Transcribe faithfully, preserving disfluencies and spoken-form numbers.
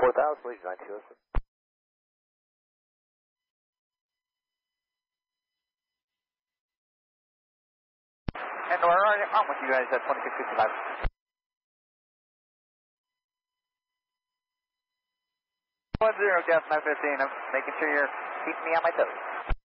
four thousand, Legion nine two oh six. And we're already on with you guys at twenty-six fifty-five. One zero, Gas nine fifteen. I'm making sure you're keeping me on my toes.